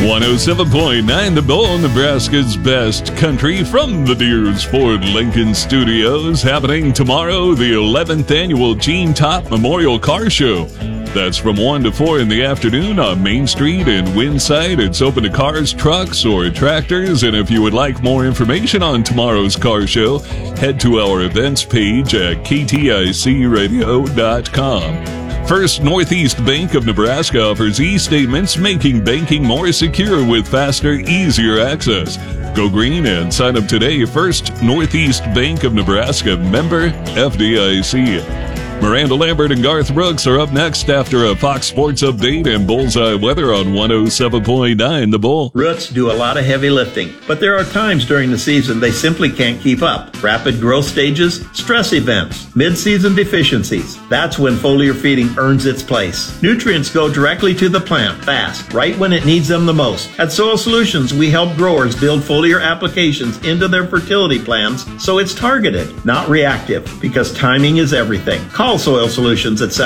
107.9 The Bull, Nebraska's best country, from the Deers Ford Lincoln Studios. Happening tomorrow, the 11th annual Gene Top Memorial Car Show. That's from 1 to 4 in the afternoon on Main Street in Winside. It's open to cars, trucks, or tractors. And if you would like more information on tomorrow's car show, head to our events page at kticradio.com. First Northeast Bank of Nebraska offers e-statements, making banking more secure with faster, easier access. Go green and sign up today. First Northeast Bank of Nebraska, member FDIC. Miranda Lambert and Garth Brooks are up next after a Fox Sports update and Bullseye weather on 107.9 The Bull. Roots do a lot of heavy lifting, but there are times during the season they simply can't keep up. Rapid growth stages, stress events, mid-season deficiencies. That's when foliar feeding earns its place. Nutrients go directly to the plant fast, right when it needs them the most. At Soil Solutions, we help growers build foliar applications into their fertility plans so it's targeted, not reactive, because timing is everything. Call Soil Solutions at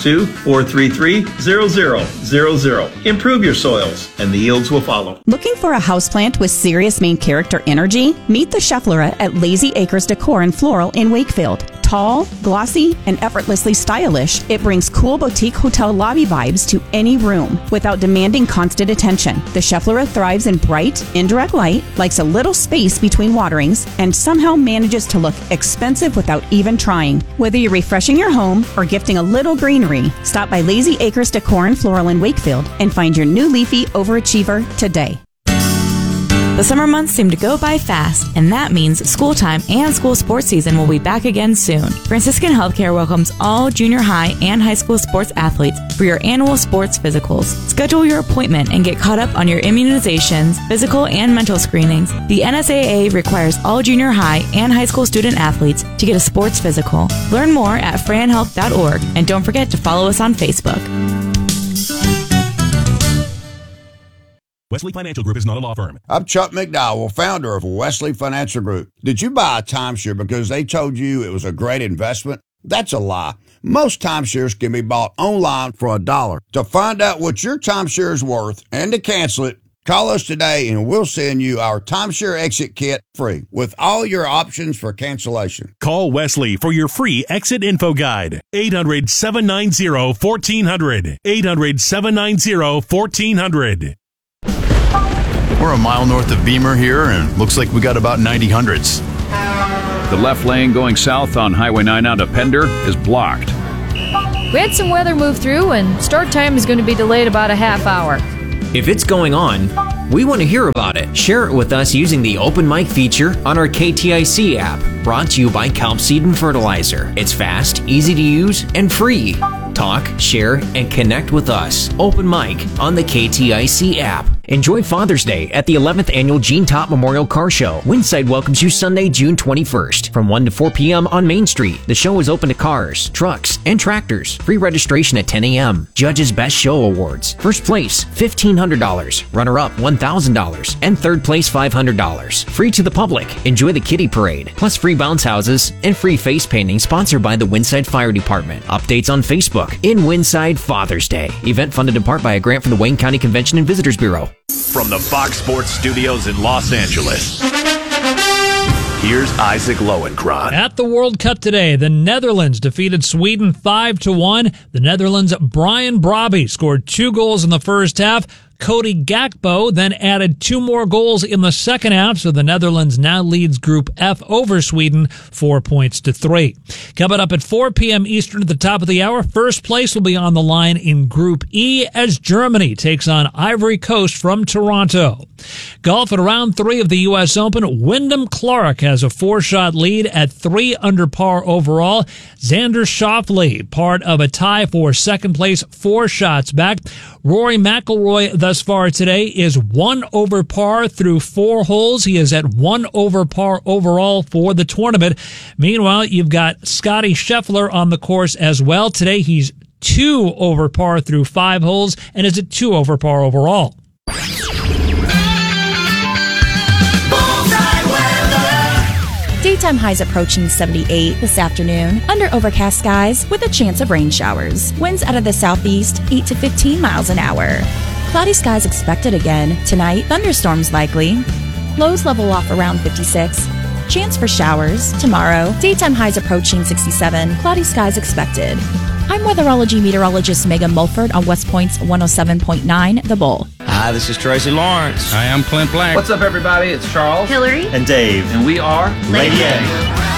712-433-0000. Improve your soils, and the yields will follow. Looking for a houseplant with serious main character energy? Meet the Schefflera at Lazy Acres Decor and Floral in Wakefield. Tall, glossy, and effortlessly stylish, it brings cool boutique hotel lobby vibes to any room without demanding constant attention. The Schefflera thrives in bright, indirect light, likes a little space between waterings, and somehow manages to look expensive without even trying. Whether you're refreshing your home or gifting a little greenery, stop by Lazy Acres Decor and Floral in Wakefield and find your new leafy overachiever today. The summer months seem to go by fast, and that means school time and school sports season will be back again soon. Franciscan Healthcare welcomes all junior high and high school sports athletes for your annual sports physicals. Schedule your appointment and get caught up on your immunizations, physical and mental screenings. The NSAA requires all junior high and high school student athletes to get a sports physical. Learn more at franhealth.org, and don't forget to follow us on Facebook. Wesley Financial Group is not a law firm. I'm Chuck McDowell, founder of Wesley Financial Group. Did you buy a timeshare because they told you it was a great investment? That's a lie. Most timeshares can be bought online for $1. To find out what your timeshare is worth and to cancel it, call us today and we'll send you our timeshare exit kit free with all your options for cancellation. Call Wesley for your free exit info guide. 800-790-1400. 800-790-1400. We're a mile north of Beamer here, and looks like we got about 90 hundredths. The left lane going south on Highway 9 out of Pender is blocked. We had some weather move through, and start time is going to be delayed about a half hour. If it's going on, we want to hear about it. Share it with us using the Open Mic feature on our KTIC app, brought to you by Kelp Seed and Fertilizer. It's fast, easy to use, and free. Talk, share, and connect with us. Open Mic on the KTIC app. Enjoy Father's Day at the 11th Annual Gene Top Memorial Car Show. Winside welcomes you Sunday, June 21st from 1 to 4 p.m. on Main Street. The show is open to cars, trucks, and tractors. Free registration at 10 a.m. Judges Best Show Awards. First place, $1,500. Runner-up, $1,000. And third place, $500. Free to the public. Enjoy the kiddie parade. Plus free bounce houses and free face painting sponsored by the Winside Fire Department. Updates on Facebook. In Winside Father's Day. Event funded in part by a grant from the Wayne County Convention and Visitors Bureau. From the Fox Sports Studios in Los Angeles, here's Isaac Lowenkron. At the World Cup today, the Netherlands defeated Sweden 5-1. The Netherlands' Brian Brobby scored 2 goals in the first half. Cody Gakpo then added 2 more goals in the second half, so the Netherlands now leads Group F over Sweden 4-3. Coming up at 4 p.m. Eastern at the top of the hour, first place will be on the line in Group E as Germany takes on Ivory Coast from Toronto. Golf at round 3 of the U.S. Open, Wyndham Clark has a 4-shot lead at 3 under par overall. Xander Schauffele, part of a tie for second place, 4 shots back. Rory McIlroy thus far today is 1 over par through 4 holes. He is at 1 over par overall for the tournament. Meanwhile, you've got Scottie Scheffler on the course as well. Today he's 2 over par through 5 holes and is at 2 over par overall. Daytime highs approaching 78 this afternoon, under overcast skies with a chance of rain showers. Winds out of the southeast, 8 to 15 miles an hour. Cloudy skies expected again. Tonight, thunderstorms likely. Lows level off around 56. Chance for showers. Tomorrow, daytime highs approaching 67. Cloudy skies expected. I'm weatherology meteorologist Megan Mulford on West Point's 107.9 The Bull. Hi, this is Tracy Lawrence. Hi, I'm Clint Black. What's up, everybody? It's Charles, Hillary, and Dave, and we are Lady A.